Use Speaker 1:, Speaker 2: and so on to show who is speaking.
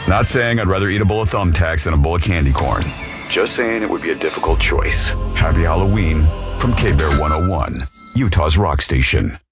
Speaker 1: Not saying I'd rather eat a bowl of thumbtacks than a bowl of candy corn. Just saying it would be a difficult choice. Happy Halloween from K-Bear 101, Utah's rock station.